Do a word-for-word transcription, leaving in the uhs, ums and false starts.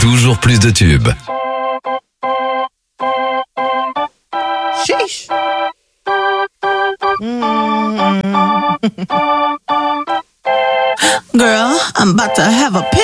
toujours plus de tubes. Sheesh. Mm. Girl, I'm about to have a pill.